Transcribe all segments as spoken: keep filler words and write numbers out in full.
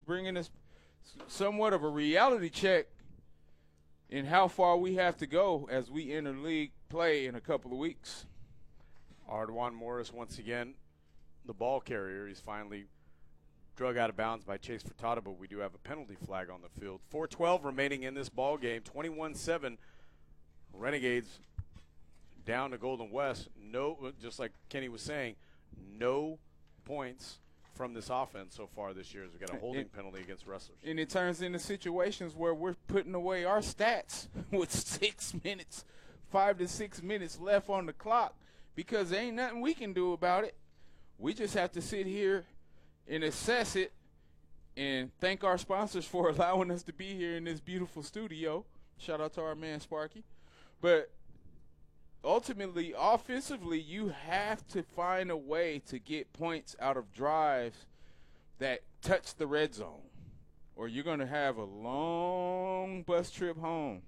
bringing us somewhat of a reality check in how far we have to go as we enter league play in a couple of weeks. Ardawan Morris, once again, the ball carrier. He's finally drug out of bounds by Chase Furtado, but we do have a penalty flag on the field. four twelve remaining in this ball game, twenty-one seven. Renegades down to Golden West. No, just like Kenny was saying, no points from this offense so far this year as we got a holding it, penalty against Wrestlers. And it turns into situations where we're putting away our stats with six minutes, five to six minutes left on the clock because there ain't nothing we can do about it. We just have to sit here and assess it and thank our sponsors for allowing us to be here in this beautiful studio. Shout out to our man Sparky. But ultimately, offensively, you have to find a way to get points out of drives that touch the red zone, or you're going to have a long bus trip home.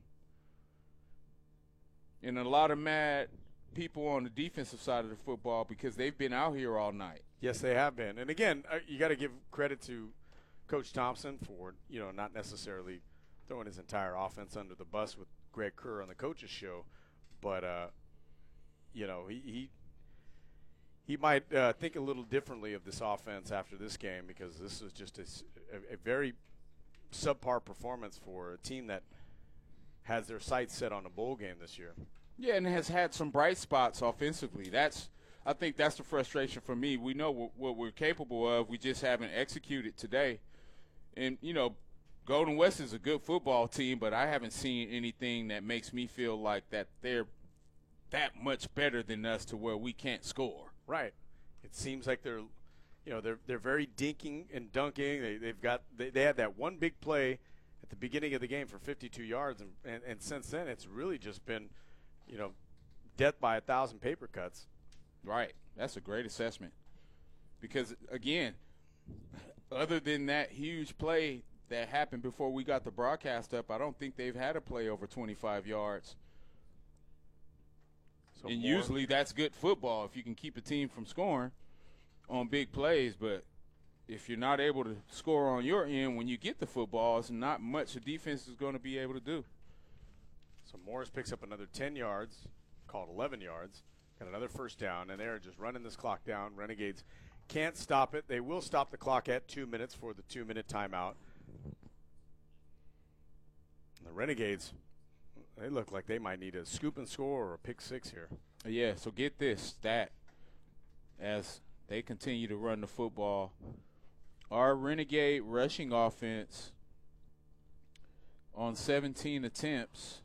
And a lot of mad people on the defensive side of the football because they've been out here all night. Yes, they have been. And, again, you got to give credit to Coach Thompson for, you know, not necessarily throwing his entire offense under the bus with Greg Kerr on the coaches show, but, uh, you know, he he, he might uh, think a little differently of this offense after this game because this is just a, a, a very subpar performance for a team that has their sights set on a bowl game this year. Yeah, and has had some bright spots offensively. That's I think that's the frustration for me. We know what, what we're capable of. We just haven't executed today. And, you know, Golden West is a good football team, but I haven't seen anything that makes me feel like that they're that much better than us to where we can't score. Right. It seems like they're, you know, they're they're very dinking and dunking. They they've got they, they had that one big play at the beginning of the game for fifty-two yards, and, and and since then it's really just been, you know, death by a thousand paper cuts. Right. That's a great assessment. Because again, other than that huge play that happened before we got the broadcast up, I don't think they've had a play over twenty-five yards. So and usually that's good football if you can keep a team from scoring on big plays. But if you're not able to score on your end when you get the football, it's not much the defense is going to be able to do. So Morris picks up another ten yards, called eleven yards, got another first down, and they're just running this clock down. Renegades can't stop it. They will stop the clock at two minutes for the two-minute timeout. And the Renegades, they look like they might need a scoop and score or a pick six here. Yeah, so get this stat as they continue to run the football. Our Renegade rushing offense on seventeen attempts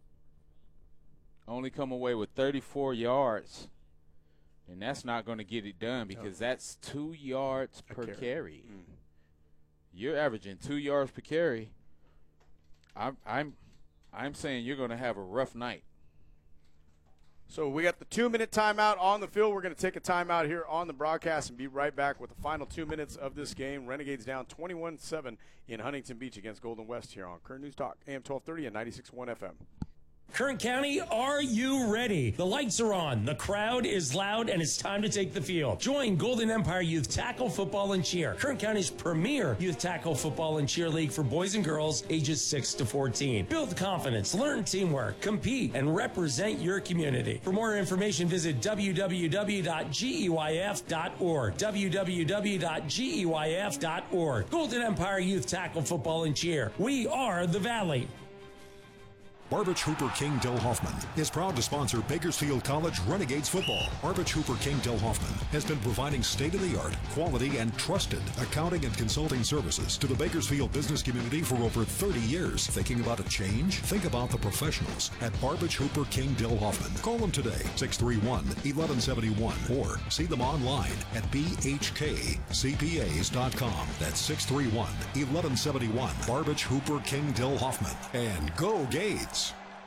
only come away with thirty-four yards, and that's not going to get it done because that's two yards per carry. carry. Mm. You're averaging two yards per carry. I'm I'm I'm saying you're going to have a rough night. So we got the two-minute timeout on the field. We're going to take a timeout here on the broadcast and be right back with the final two minutes of this game. Renegades down twenty-one seven in Huntington Beach against Golden West here on Current News Talk, A M twelve thirty and ninety-six point one F M. Kern County, are you ready? The lights are on, the crowd is loud, and it's time to take the field. Join Golden Empire Youth Tackle Football and Cheer, Kern County's premier youth tackle football and cheer league for boys and girls ages six to fourteen. Build confidence, learn teamwork, compete, and represent your community. For more information, visit w w w dot g e y f dot org, w w w dot g e y f dot org. Golden Empire Youth Tackle Football and Cheer. We are the Valley. Barbich Hooper King Del Hoffman is proud to sponsor Bakersfield College Renegades football. Barbich Hooper King Del Hoffman has been providing state-of-the-art, quality, and trusted accounting and consulting services to the Bakersfield business community for over thirty years. Thinking about a change? Think about the professionals at Barbich Hooper King Del Hoffman. Call them today, six three one, one one seven one, or see them online at b h k c p a s dot com. That's six three one, one one seven one. Barbich Hooper King Del Hoffman. And go Gades!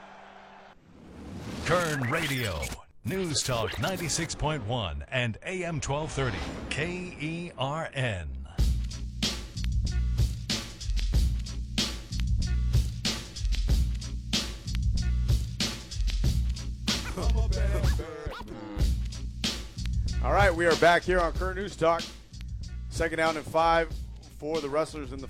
Kern Radio, News Talk ninety-six point one and A M twelve thirty, K E R N. All right, we are back here on Current News Talk. Second down and five for the Wrestlers in the